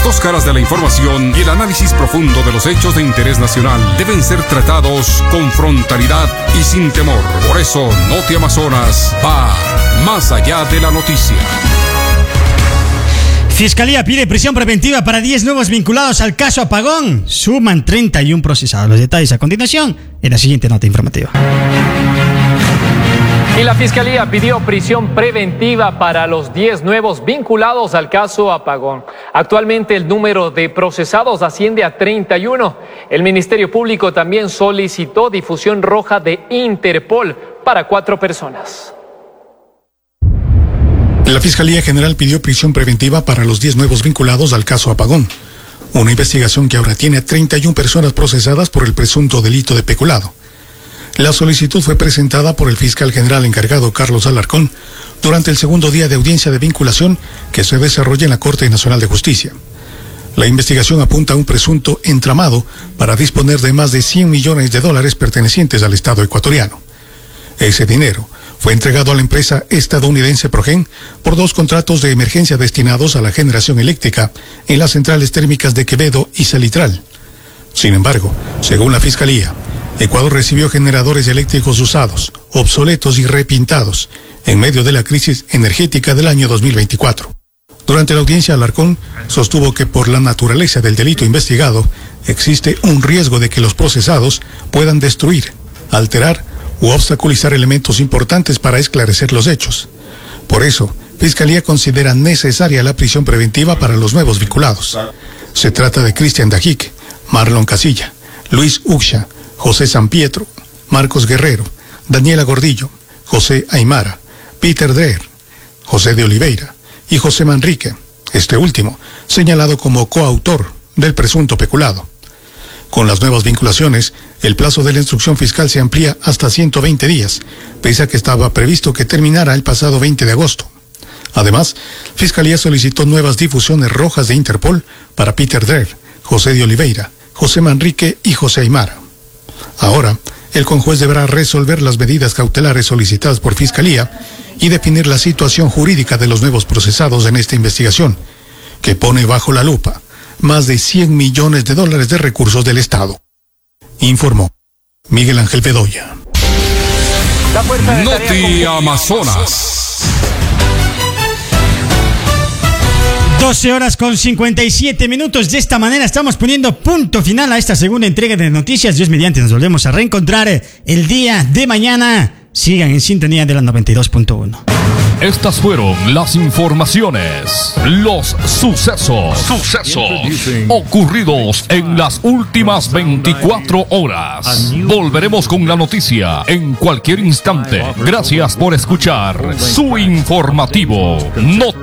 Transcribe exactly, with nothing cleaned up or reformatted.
Las dos caras de la información y el análisis profundo de los hechos de interés nacional deben ser tratados con frontalidad y sin temor. Por eso, Noti Amazonas va más allá de la noticia. Fiscalía pide prisión preventiva para diez nuevos vinculados al caso Apagón. Suman treinta y uno procesados. Los detalles a continuación en la siguiente nota informativa. Y la Fiscalía pidió prisión preventiva para los diez nuevos vinculados al caso Apagón. Actualmente el número de procesados asciende a treinta y uno. El Ministerio Público también solicitó difusión roja de Interpol para cuatro personas. La Fiscalía General pidió prisión preventiva para los diez nuevos vinculados al caso Apagón. Una investigación que ahora tiene a treinta y una personas procesadas por el presunto delito de peculado. La solicitud fue presentada por el fiscal general encargado Carlos Alarcón durante el segundo día de audiencia de vinculación que se desarrolla en la Corte Nacional de Justicia. La investigación apunta a un presunto entramado para disponer de más de cien millones de dólares pertenecientes al Estado ecuatoriano. Ese dinero fue entregado a la empresa estadounidense Progen por dos contratos de emergencia destinados a la generación eléctrica en las centrales térmicas de Quevedo y Salitral. Sin embargo, según la Fiscalía, Ecuador recibió generadores eléctricos usados, obsoletos y repintados en medio de la crisis energética del año dos mil veinticuatro. Durante la audiencia, Alarcón sostuvo que por la naturaleza del delito investigado, existe un riesgo de que los procesados puedan destruir, alterar u obstaculizar elementos importantes para esclarecer los hechos. Por eso, Fiscalía considera necesaria la prisión preventiva para los nuevos vinculados. Se trata de Cristian Dajic, Marlon Casilla, Luis Uxha, José Sampietro, Marcos Guerrero, Daniela Gordillo, José Aymara, Peter Dreher, José de Oliveira y José Manrique, este último señalado como coautor del presunto peculado. Con las nuevas vinculaciones, el plazo de la instrucción fiscal se amplía hasta ciento veinte días, pese a que estaba previsto que terminara el pasado veinte de agosto. Además, Fiscalía solicitó nuevas difusiones rojas de Interpol para Peter Dreher, José de Oliveira, José Manrique y José Aymara. Ahora, el conjuez deberá resolver las medidas cautelares solicitadas por Fiscalía y definir la situación jurídica de los nuevos procesados en esta investigación, que pone bajo la lupa más de cien millones de dólares de recursos del Estado. Informó Miguel Ángel Bedoya. Noti Amazonas. doce horas con cincuenta y siete minutos. De esta manera estamos poniendo punto final a esta segunda entrega de noticias. Dios mediante, nos volvemos a reencontrar el día de mañana. Sigan en sintonía de la noventa y dos punto uno. Estas fueron las informaciones, los sucesos, sucesos ocurridos en las últimas veinticuatro horas. Volveremos con la noticia en cualquier instante. Gracias por escuchar su informativo Noti